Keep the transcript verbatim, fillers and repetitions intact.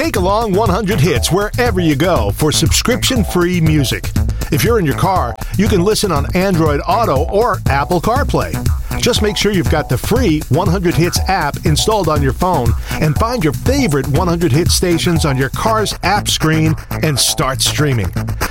Take along one hundred hits wherever you go for subscription-free music. If you're in your car, you can listen on Android Auto or Apple CarPlay. Just make sure you've got the free one hundred hits app installed on your phone and find your favorite one hundred hit stations on your car's app screen and start streaming.